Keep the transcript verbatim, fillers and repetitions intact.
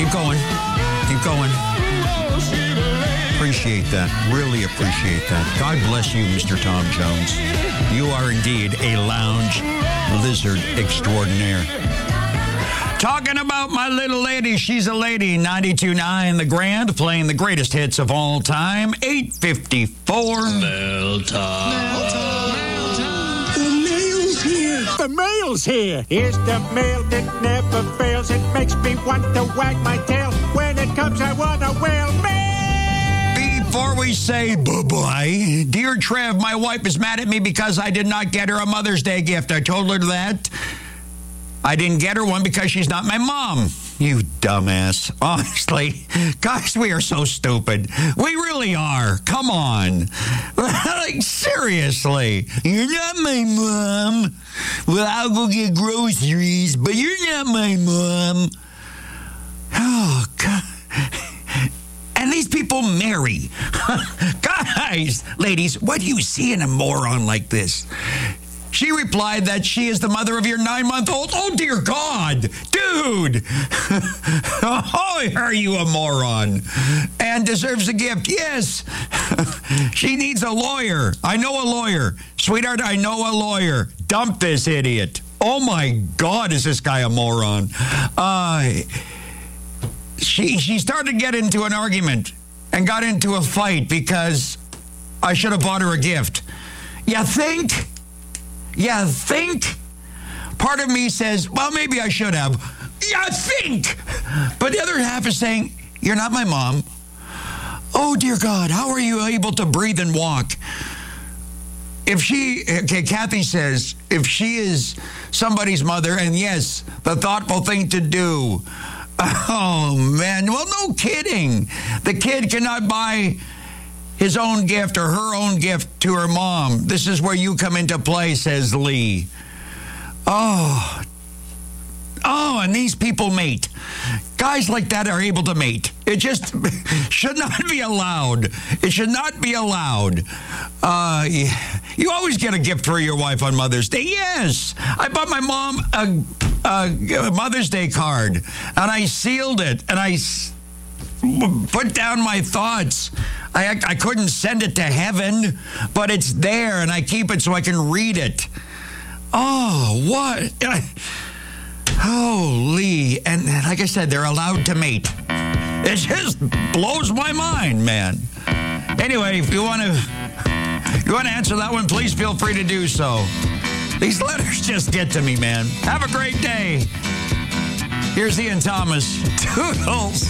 Keep going. Keep going. Appreciate that. Really appreciate that. God bless you, Mister Tom Jones. You are indeed a lounge lizard extraordinaire. Talking about my little lady. She's a lady. ninety-two point nine The Grand, playing the greatest hits of all time. eight fifty-four Mail time. Mail time. Mail time. The mail's here. The mail's here. Here's the mail that never fails. It makes me want to wag my tail. When it comes, I want to wail. Mail! Before we say bye-bye, dear Trev, my wife is mad at me because I did not get her a Mother's Day gift. I told her that. I didn't get her one because she's not my mom. You dumbass. Honestly, guys, we are so stupid. We really are. Come on. Like, seriously. You're not my mom. Well, I'll go get groceries, but you're not my mom. Oh, God. And these people marry. Guys, ladies, what do you see in a moron like this? She replied that she is the mother of your nine-month-old. Oh, dear God. Dude. Oh, are you a moron? And deserves a gift. Yes. She needs a lawyer. I know a lawyer. Sweetheart, I know a lawyer. Dump this idiot. Oh, my God, is this guy a moron? Uh, she, she started to get into an argument and got into a fight because I should have bought her a gift. You think? You think? Part of me says, well, maybe I should have. You think? But the other half is saying, you're not my mom. Oh, dear God, how are you able to breathe and walk? If she, okay, Kathy says, if she is somebody's mother, and yes, the thoughtful thing to do. Oh, man. Well, no kidding. The kid cannot buy his own gift or her own gift to her mom. This is where you come into play, says Lee. Oh. Oh, and these people mate. Guys like that are able to mate. It just should not be allowed. It should not be allowed. Uh, you always get a gift for your wife on Mother's Day. Yes. I bought my mom a, a Mother's Day card, and I sealed it, and I put down my thoughts. I, I couldn't send it to heaven, but it's there, and I keep it so I can read it. Oh, what? Holy. And like I said, they're allowed to mate. It just blows my mind, man. Anyway, if you want to you want to answer that one, please feel free to do so. These letters just get to me, man. Have a great day. Here's Ian Thomas. Toodles.